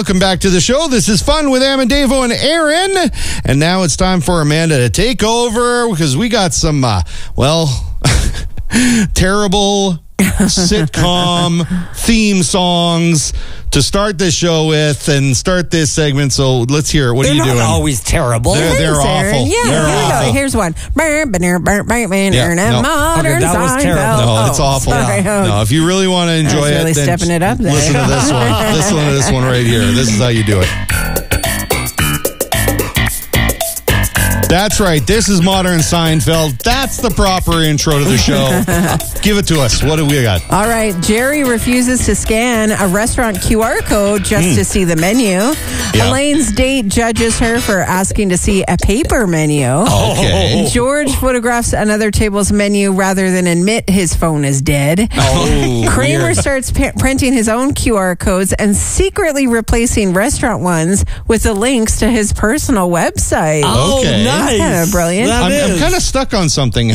Welcome back to the show. This is Fun with Amandavo and Aaron. And now it's time for Amanda to take over because we got some, terrible sitcom theme songs to start this show with and start this segment. So let's hear it. What are you doing? They're not always terrible. They're awful. Yeah, They're here we awful. go. Here's one. Modern Okay, that was terrible. No, it's awful. Sorry. No, if you really want to enjoy That's really it, then stepping it up there. listen to this one. Listen to this one right here. This is how you do it. That's right. This is Modern Seinfeld. That's the proper intro to the show. Give it to us. What do we got? All right. Jerry refuses to scan a restaurant QR code just to see the menu. Yeah. Elaine's date judges her for asking to see a paper menu. Okay. George photographs another table's menu rather than admit his phone is dead. Oh, Kramer weird. starts printing his own QR codes and secretly replacing restaurant ones with the links to his personal website. Okay. Nice. Kind of brilliant. That I'm is. kind of stuck on something.